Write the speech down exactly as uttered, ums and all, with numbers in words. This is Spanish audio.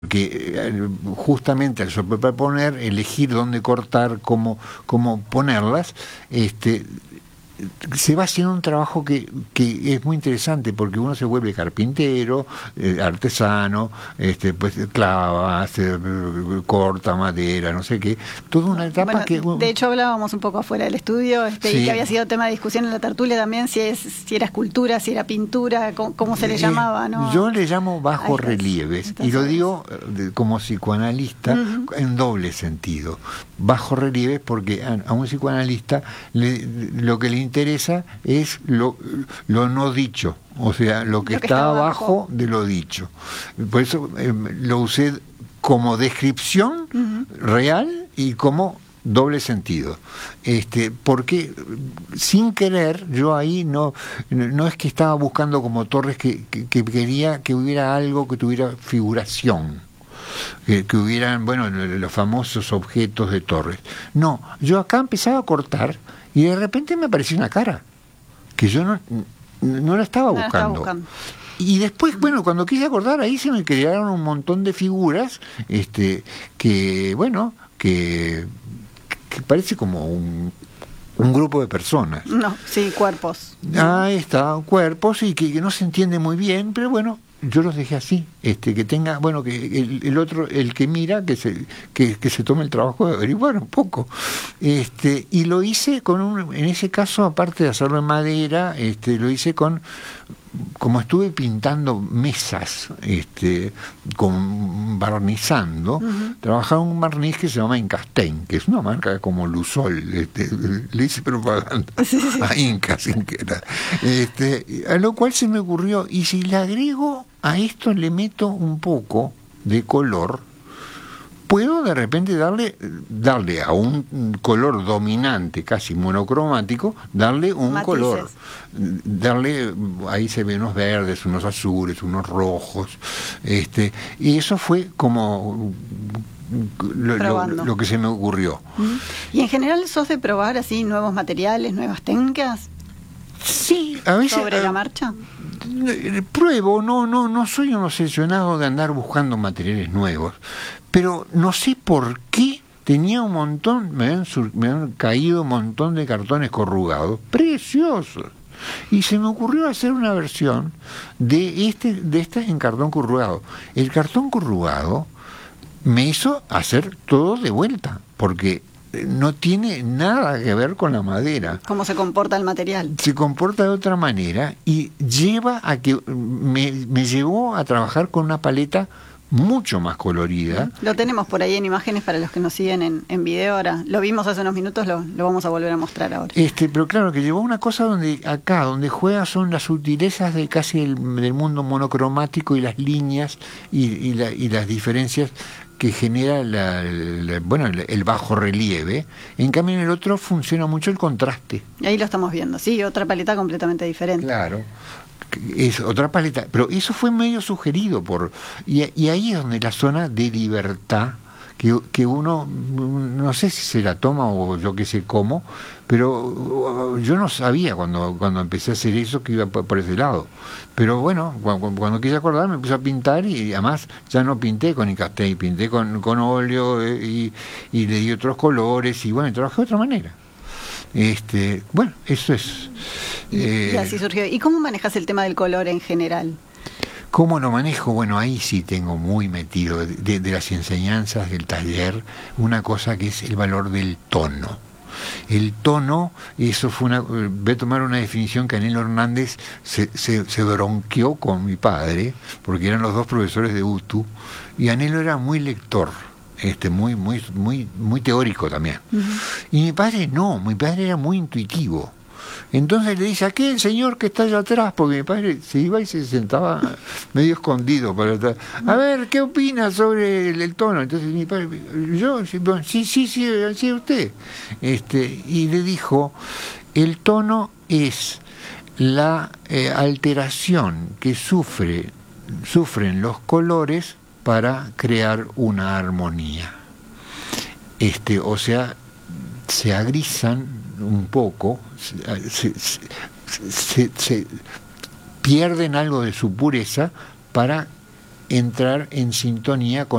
que eh, justamente al superponer, elegir dónde cortar, cómo, cómo ponerlas, este, se va haciendo un trabajo que, que es muy interesante, porque uno se vuelve carpintero, eh, artesano, este, pues clava, hace, corta madera, no sé qué, toda una etapa bueno, que... De hecho hablábamos un poco afuera del estudio, este, sí. y que había sido tema de discusión en la tertulia también, si es si era escultura, si era pintura, cómo, cómo se le llamaba, ¿no? Yo le llamo bajo estas, relieves, estas y lo obras. digo de, como psicoanalista, uh-huh, en doble sentido. Bajo relieves porque a, a un psicoanalista le, lo que le interesa es lo, lo no dicho, o sea, lo que, lo que está, está abajo, abajo de lo dicho. Por eso eh, lo usé como descripción, uh-huh, real y como doble sentido, este, porque sin querer yo ahí no no es que estaba buscando como Torres que, que, que quería que hubiera algo que tuviera figuración, que, que hubieran, bueno, los famosos objetos de Torres. No, yo acá empezaba a cortar y de repente me apareció una cara que yo no, no la estaba, no buscando. La estaba buscando. Y después, bueno, cuando quise acordar, ahí se me crearon un montón de figuras, este, que, bueno, que, que parece como un, un grupo de personas. No, sí, cuerpos. Ahí está, cuerpos, y que, que no se entiende muy bien, pero bueno, yo los dejé así, este, que tenga, bueno, que el, el otro, el que mira, que se, que, que se tome el trabajo de averiguar un poco. Este, y lo hice con un, en ese caso, aparte de hacerlo en madera, este, lo hice con, como estuve pintando mesas, este, con barnizando, uh-huh, trabajaba un barniz que se llama Incastain, que es una marca como Lusol, este, le hice propaganda sí, sí. a Inca sin querer. Este, a lo cual se me ocurrió, y si le agrego a esto, le meto un poco de color, puedo de repente darle darle a un color dominante, casi monocromático, darle un Matices. color, darle, ahí se ven unos verdes, unos azules, unos rojos, este, y eso fue como lo, lo, lo que se me ocurrió. ¿Y en general sos de probar así nuevos materiales, nuevas técnicas? Sí, a veces. ¿Sobre la marcha? Pruebo, no, no, no soy un obsesionado de andar buscando materiales nuevos, pero no sé por qué tenía un montón, me han, sur, me han caído un montón de cartones corrugados, preciosos, y se me ocurrió hacer una versión de este, de este en cartón corrugado. El cartón corrugado me hizo hacer todo de vuelta, porque no tiene nada que ver con la madera. ¿Cómo se comporta el material? Se comporta de otra manera y lleva a que me, me llevó a trabajar con una paleta mucho más colorida. Lo tenemos por ahí en imágenes para los que nos siguen en, en video ahora. Lo vimos hace unos minutos, lo, lo vamos a volver a mostrar ahora. Este, pero claro, que llevó una cosa donde acá, donde juega son las sutilezas de casi el, del mundo monocromático y las líneas y, y, la, y las diferencias que genera la, la, bueno, el bajo relieve. En cambio en el otro funciona mucho el contraste. Y ahí lo estamos viendo, sí, otra paleta completamente diferente. Claro, es otra paleta, pero eso fue medio sugerido por, y, y ahí es donde la zona de libertad, que, que uno, no sé si se la toma o yo que sé cómo, pero yo no sabía cuando, cuando empecé a hacer eso que iba por, por ese lado. Pero bueno, cuando, cuando quise acordar me puse a pintar y además ya no pinté con Incastain, pinté con, con óleo y, y le di otros colores y bueno, trabajé de otra manera. Este, bueno, eso es. Eh, y así surgió. ¿Y cómo manejas el tema del color en general? ¿Cómo lo manejo? Bueno, ahí sí tengo muy metido de, de las enseñanzas del taller una cosa que es el valor del tono. El tono, eso fue una, voy a tomar una definición que Anhelo Hernández se, se, se bronqueó con mi padre, porque eran los dos profesores de U T U, y Anhelo era muy lector. Este, muy, muy, muy, muy teórico también. Uh-huh. Y mi padre no, mi padre era muy intuitivo. Entonces le dice, aquel señor que está allá atrás, porque mi padre se iba y se sentaba medio escondido para atrás. A ver, ¿qué opina sobre el, el tono? Entonces mi padre, yo, sí, sí, sí, sí, usted. Este, y le dijo, el tono es la eh, alteración que sufre, sufren los colores para crear una armonía. Este, o sea, se agrisan un poco, se, se, se, se pierden algo de su pureza para entrar en sintonía con